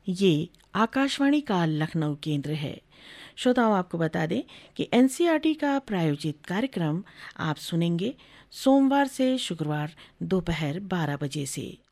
ये आकाशवाणी का लखनऊ केंद्र है। श्रोताओं, आपको बता दें कि एनसीईआरटी का प्रायोजित कार्यक्रम आप सुनेंगे सोमवार से शुक्रवार दोपहर 12 बजे से।